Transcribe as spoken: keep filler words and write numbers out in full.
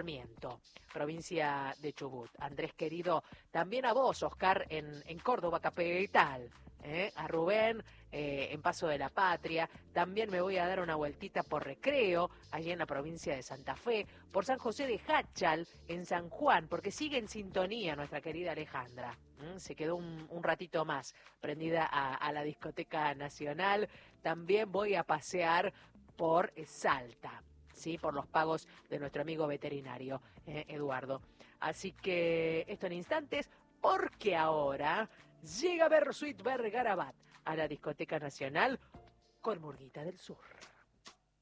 Sarmiento, provincia de Chubut. Andrés querido, también a vos, Oscar, en, en Córdoba capital. ¿Eh? A Rubén eh, en Paso de la Patria. También me voy a dar una vueltita por Recreo, allí en la provincia de Santa Fe, por San José de Jáchal, en San Juan, porque sigue en sintonía nuestra querida Alejandra. ¿Mm? Se quedó un, un ratito más prendida a, a la discoteca nacional. También voy a pasear por Salta, ¿sí? Por los pagos de nuestro amigo veterinario, eh, Eduardo. Así que esto en instantes, porque ahora llega Bersuit Vergarabat a la discoteca nacional con Murguita del Sur.